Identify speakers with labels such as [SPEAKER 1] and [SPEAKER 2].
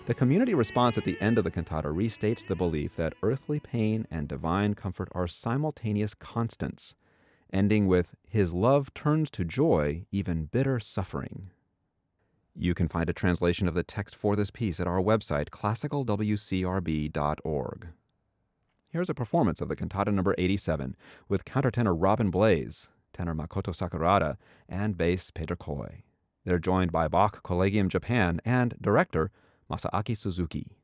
[SPEAKER 1] The community response at the end of the cantata restates the belief that earthly pain and divine comfort are simultaneous constants, ending with "His love turns to joy even bitter suffering." You can find a translation of the text for this piece at our website, classicalwcrb.org. Here's a performance of the cantata number 87 with countertenor Robin Blaze, tenor Makoto Sakurada, and bass Peter Koy. They're joined by Bach Collegium Japan and director Masaaki Suzuki.